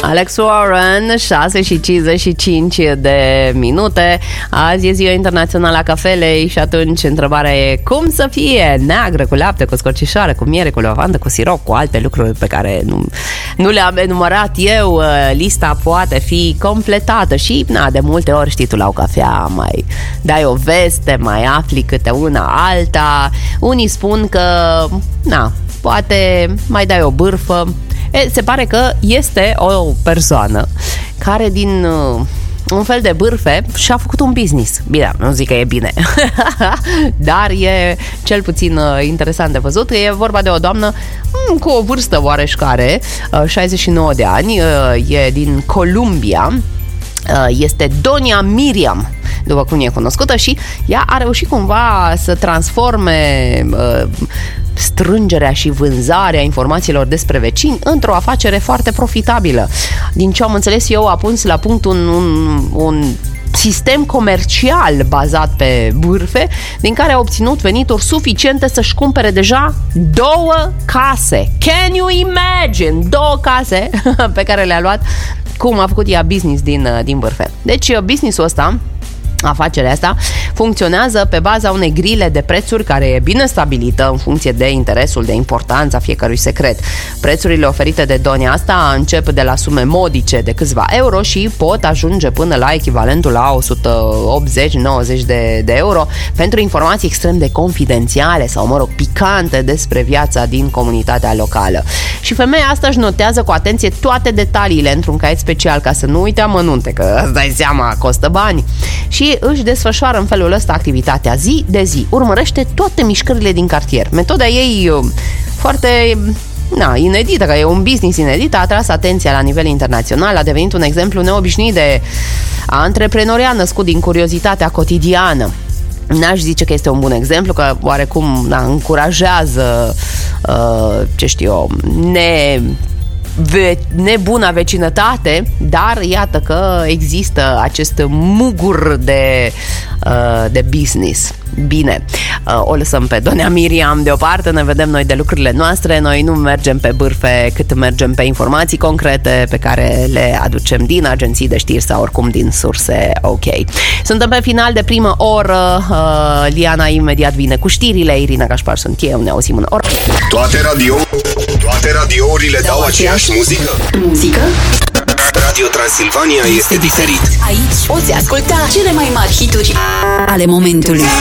Alex Warren, 6:55 Azi e ziua internațională a cafelei și atunci întrebarea e: cum să fie? Neagră, cu lapte, cu scorțișoară, cu miere, cu lavandă, cu sirop, cu alte lucruri pe care nu le-am enumerat eu. Lista poate fi completată și, de multe ori, știi, tu la o cafea mai dai o veste, mai afli câte una alta. Unii spun că, poate mai dai o bârfă. Se pare că este o persoană care din un fel de bârfe și-a făcut un business. Bine, nu zic că e bine, dar e cel puțin interesant de văzut. E vorba de o doamnă cu o vârstă oareșcare, 69 de ani, e din Columbia. Este Donia Miriam, după cum e cunoscută, și ea a reușit cumva să transforme strângerea și vânzarea informațiilor despre vecini într-o afacere foarte profitabilă. Din ce am înțeles eu, a pus la punct un sistem comercial bazat pe bârfe, din care a obținut venituri suficiente să-și cumpere deja 2 case. Can you imagine? 2 case pe care le-a luat, cum a făcut ea business din bârfe. Deci businessul ăsta, afacerea asta, funcționează pe baza unei grile de prețuri care e bine stabilită în funcție de interesul, de importanța fiecărui secret. Prețurile oferite de Donia asta încep de la sume modice de câțiva euro și pot ajunge până la echivalentul la 180-90 de euro pentru informații extrem de confidențiale sau, picante despre viața din comunitatea locală. Și femeia asta își notează cu atenție toate detaliile într-un caiet special ca să nu uite amănunte, că îți dai seama, costă bani. Și își desfășoară în felul ăsta activitatea zi de zi. Urmărește toate mișcările din cartier. Metoda ei foarte inedită, că e un business inedit, a atras atenția la nivel internațional, a devenit un exemplu neobișnuit de antreprenoriat născut din curiozitatea cotidiană. N-aș zice că este un bun exemplu, că oarecum încurajează nebuna vecinătate, dar iată că există acest mugur de business. Bine, o lăsăm pe Donia Miriam deoparte, ne vedem noi de lucrurile noastre. Noi nu mergem pe bârfe, cât mergem pe informații concrete pe care le aducem din agenții de știri sau oricum din surse ok. Suntem pe final de primă oră. Liana imediat vine cu știrile. Irina Gașpar sunt eu, ne auzim în oră. Toate radiourile dau aceeași muzică? Radio Transilvania este diferit. Aici poți asculta cele mai mari hituri ale momentului.